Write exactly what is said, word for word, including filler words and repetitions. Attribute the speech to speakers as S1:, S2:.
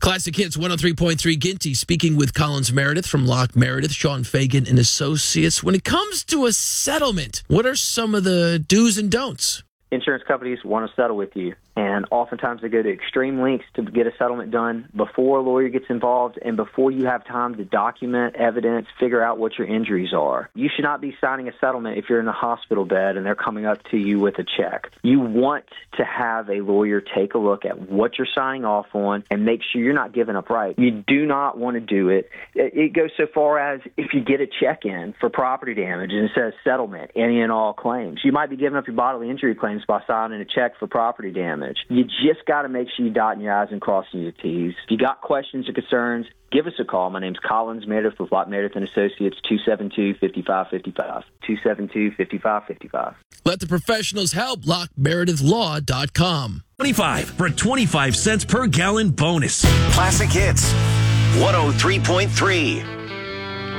S1: Classic Hits one oh three point three Ginty speaking with Collins Meredith from Locke Meredith, Sean Fagan and Associates. When it comes to a settlement, what are some of the do's and don'ts?
S2: Insurance companies want to settle with you, and oftentimes they go to extreme lengths to get a settlement done before a lawyer gets involved and before you have time to document evidence, figure out what your injuries are. You should not be signing a settlement if you're in a hospital bed and they're coming up to you with a check. You want to have a lawyer take a look at what you're signing off on and make sure you're not giving up rights. You do not want to do it. It goes so far as if you get a check in for property damage and it says settlement, any and all claims. You might be giving up your bodily injury claims by signing a check for property damage. You just got to make sure you dotting your I's and crossing your T's. If you got questions or concerns, give us a call. My name's Collins Meredith with Locke Meredith and Associates, two seven two, five five five five, two seven two, five five five five.
S1: Let the professionals help. Locke Meredith Law dot com.
S3: twenty-five for a twenty-five cents per gallon bonus.
S4: Classic Hits one oh three point three.